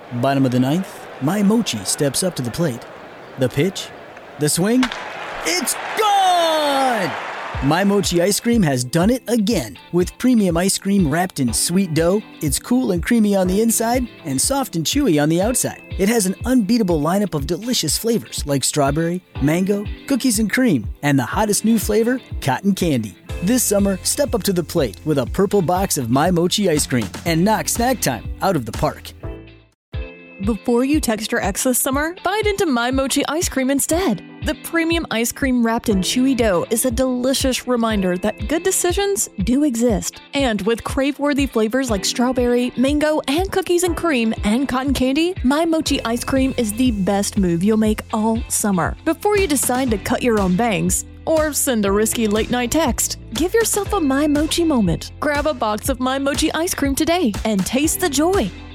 Bottom of the ninth, My Mochi steps up to the plate. The pitch, the swing, it's gone! My Mochi ice cream has done it again. With premium ice cream wrapped in sweet dough, it's cool and creamy on the inside and soft and chewy on the outside. It has an unbeatable lineup of delicious flavors like strawberry, mango, cookies and cream, and the hottest new flavor, cotton candy. This summer, step up to the plate with a purple box of My Mochi ice cream and knock snack time out of the park. Before you text your ex this summer, bite into My Mochi ice cream instead. The premium ice cream wrapped in chewy dough is a delicious reminder that good decisions do exist. And with crave-worthy flavors like strawberry, mango, and cookies and cream, and cotton candy, My Mochi ice cream is the best move you'll make all summer. Before you decide to cut your own bangs, or send a risky late-night text, give yourself a My Mochi moment. Grab a box of My Mochi ice cream today and taste the joy.